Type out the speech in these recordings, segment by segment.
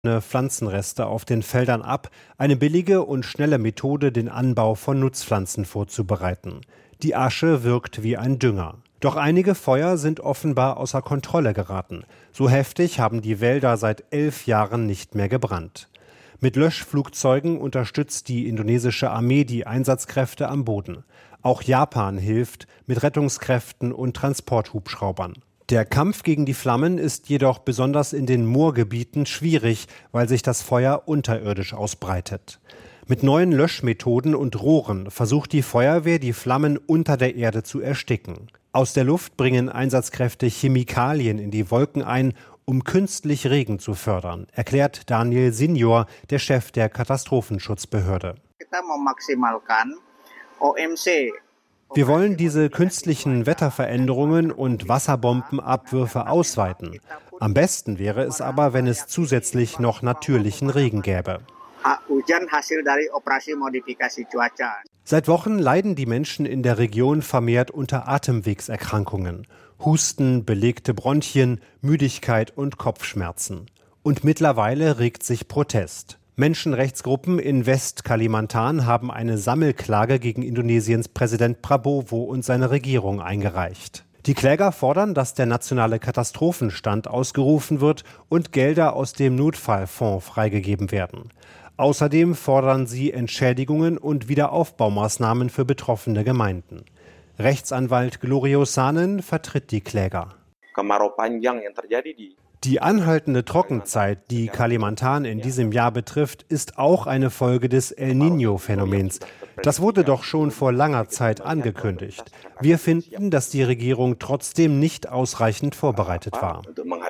Pflanzenreste auf den Feldern ab, eine billige und schnelle Methode, den Anbau von Nutzpflanzen vorzubereiten. Die Asche wirkt wie ein Dünger. Doch einige Feuer sind offenbar außer Kontrolle geraten. So heftig haben die Wälder seit 11 Jahren nicht mehr gebrannt. Mit Löschflugzeugen unterstützt die indonesische Armee die Einsatzkräfte am Boden. Auch Japan hilft mit Rettungskräften und Transporthubschraubern. Der Kampf gegen die Flammen ist jedoch besonders in den Moorgebieten schwierig, weil sich das Feuer unterirdisch ausbreitet. Mit neuen Löschmethoden und Rohren versucht die Feuerwehr, die Flammen unter der Erde zu ersticken. Aus der Luft bringen Einsatzkräfte Chemikalien in die Wolken ein, um künstlich Regen zu fördern, erklärt Daniel Senior, der Chef der Katastrophenschutzbehörde. Wir wollen diese künstlichen Wetterveränderungen und Wasserbombenabwürfe ausweiten. Am besten wäre es aber, wenn es zusätzlich noch natürlichen Regen gäbe. Seit Wochen leiden die Menschen in der Region vermehrt unter Atemwegserkrankungen. Husten, belegte Bronchien, Müdigkeit und Kopfschmerzen. Und mittlerweile regt sich Protest. Menschenrechtsgruppen in West-Kalimantan haben eine Sammelklage gegen Indonesiens Präsident Prabowo und seine Regierung eingereicht. Die Kläger fordern, dass der nationale Katastrophenstand ausgerufen wird und Gelder aus dem Notfallfonds freigegeben werden. Außerdem fordern sie Entschädigungen und Wiederaufbaumaßnahmen für betroffene Gemeinden. Rechtsanwalt Glorio Sanen vertritt die Kläger. Die anhaltende Trockenzeit, die Kalimantan in diesem Jahr betrifft, ist auch eine Folge des El Niño-Phänomens. Das wurde doch schon vor langer Zeit angekündigt. Wir finden, dass die Regierung trotzdem nicht ausreichend vorbereitet war.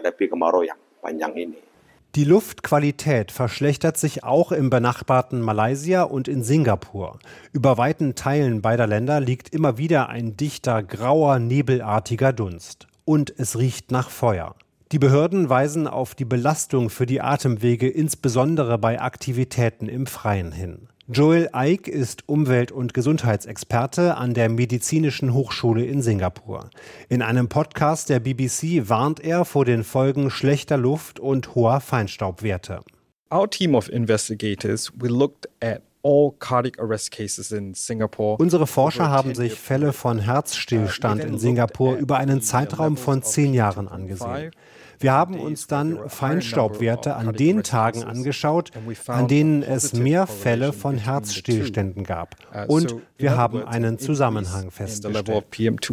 Die Luftqualität verschlechtert sich auch im benachbarten Malaysia und in Singapur. Über weiten Teilen beider Länder liegt immer wieder ein dichter, grauer, nebelartiger Dunst. Und es riecht nach Feuer. Die Behörden weisen auf die Belastung für die Atemwege, insbesondere bei Aktivitäten im Freien hin. Joel Ike ist Umwelt- und Gesundheitsexperte an der Medizinischen Hochschule in Singapur. In einem Podcast der BBC warnt er vor den Folgen schlechter Luft und hoher Feinstaubwerte. Our team of investigators, we looked at all cardiac arrest cases in Singapore. Unsere Forscher haben sich Fälle von Herzstillstand in Singapur über einen Zeitraum von 10 Jahren angesehen. Wir haben uns dann Feinstaubwerte an den Tagen angeschaut, an denen es mehr Fälle von Herzstillständen gab. Und wir haben einen Zusammenhang festgestellt.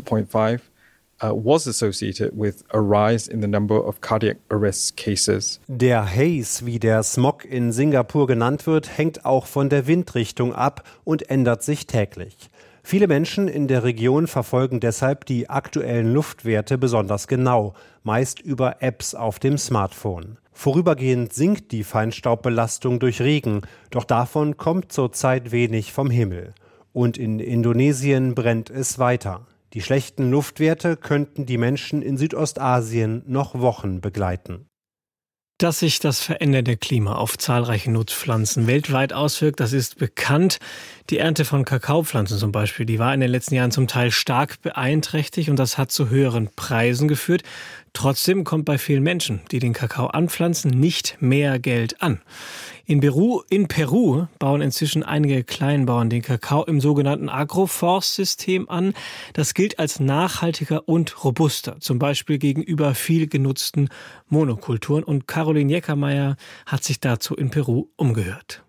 Was associated with a rise in the number of cardiac arrest cases. Der Haze, wie der Smog in Singapur genannt wird, hängt auch von der Windrichtung ab und ändert sich täglich. Viele Menschen in der Region verfolgen deshalb die aktuellen Luftwerte besonders genau, meist über Apps auf dem Smartphone. Vorübergehend sinkt die Feinstaubbelastung durch Regen, doch davon kommt zurzeit wenig vom Himmel. Und in Indonesien brennt es weiter. Die schlechten Luftwerte könnten die Menschen in Südostasien noch Wochen begleiten. Dass sich das verändernde Klima auf zahlreiche Nutzpflanzen weltweit auswirkt, das ist bekannt. Die Ernte von Kakaopflanzen zum Beispiel, die war in den letzten Jahren zum Teil stark beeinträchtigt und das hat zu höheren Preisen geführt. Trotzdem kommt bei vielen Menschen, die den Kakao anpflanzen, nicht mehr Geld an. In Peru bauen inzwischen einige Kleinbauern den Kakao im sogenannten Agroforstsystem an. Das gilt als nachhaltiger und robuster, zum Beispiel gegenüber viel genutzten Monokulturen. Und Caroline Jeckermeier hat sich dazu in Peru umgehört.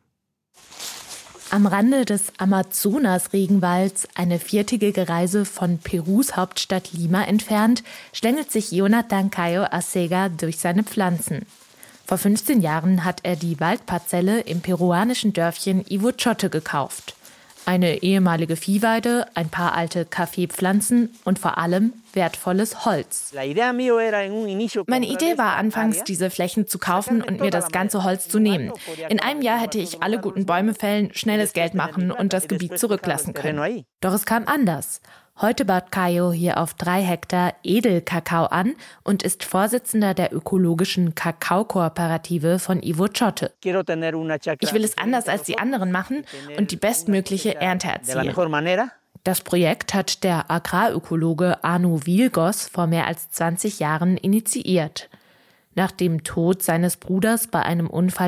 Am Rande des Amazonas-Regenwalds, eine viertägige Reise von Perus Hauptstadt Lima entfernt, schlängelt sich Jonathan Cayo Arcega durch seine Pflanzen. Vor 15 Jahren hat er die Waldparzelle im peruanischen Dörfchen Ivochote gekauft. Eine ehemalige Viehweide, ein paar alte Kaffeepflanzen und vor allem wertvolles Holz. Meine Idee war anfangs, diese Flächen zu kaufen und mir das ganze Holz zu nehmen. In einem Jahr hätte ich alle guten Bäume fällen, schnelles Geld machen und das Gebiet zurücklassen können. Doch es kam anders. Heute baut Cayo hier auf 3 Hektar Edelkakao an und ist Vorsitzender der ökologischen Kakaokooperative von Ivochote. Ich will es anders als die anderen machen und die bestmögliche Ernte erzielen. Das Projekt hat der Agrarökologe Anu Vilgos vor mehr als 20 Jahren initiiert. Nach dem Tod seines Bruders bei einem Unfall